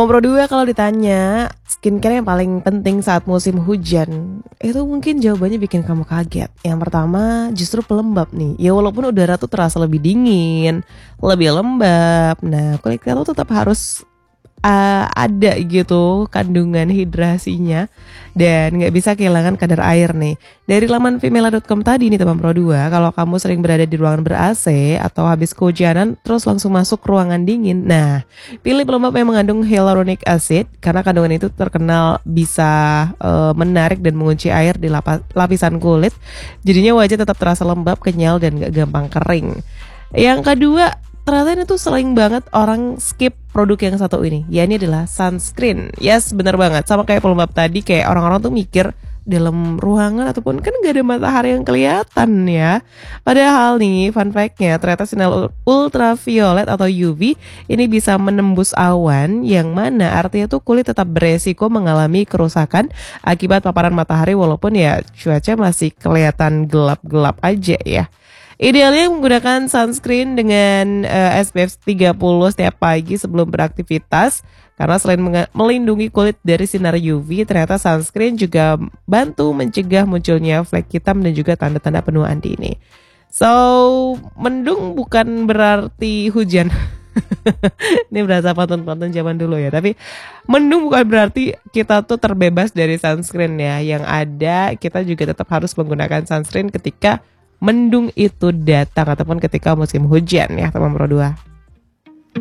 Pro 2, kalau ditanya skincare yang paling penting saat musim hujan, itu mungkin jawabannya bikin kamu kaget. Yang pertama justru pelembab nih. Ya walaupun udara tuh terasa lebih dingin, lebih lembab. Nah, kulit kita tuh tetap harus ada gitu kandungan hidrasinya dan nggak bisa kehilangan kadar air nih. Dari laman femela.com tadi nih teman Pro 2, kalau kamu sering berada di ruangan ber-AC atau habis kehujanan terus langsung masuk ruangan dingin, nah pilih pelembab yang mengandung hyaluronic acid karena kandungan itu terkenal bisa menarik dan mengunci air di lapisan kulit. Jadinya wajah tetap terasa lembab, kenyal dan gak gampang kering. Yang kedua, ternyata ini tuh sering banget orang skip produk yang satu ini. Ya, ini adalah sunscreen. Yes, bener banget. Sama kayak pelembab tadi, kayak orang-orang tuh mikir dalam ruangan ataupun kan gak ada matahari yang kelihatan ya. Padahal nih, fun fact-nya, ternyata sinar ultraviolet atau UV ini bisa menembus awan, yang mana artinya tuh kulit tetap beresiko mengalami kerusakan akibat paparan matahari walaupun ya cuaca masih kelihatan gelap-gelap aja ya. Idealnya menggunakan sunscreen dengan SPF 30 setiap pagi sebelum beraktivitas. Karena selain melindungi kulit dari sinar UV, ternyata sunscreen juga bantu mencegah munculnya flek hitam dan juga tanda-tanda penuaan dini. So, mendung bukan berarti hujan. Ini berasa pantun-pantun zaman dulu ya. Tapi mendung bukan berarti kita tuh terbebas dari sunscreen ya. Yang ada kita juga tetap harus menggunakan sunscreen ketika mendung itu datang ataupun ketika musim hujan ya teman Pro 2.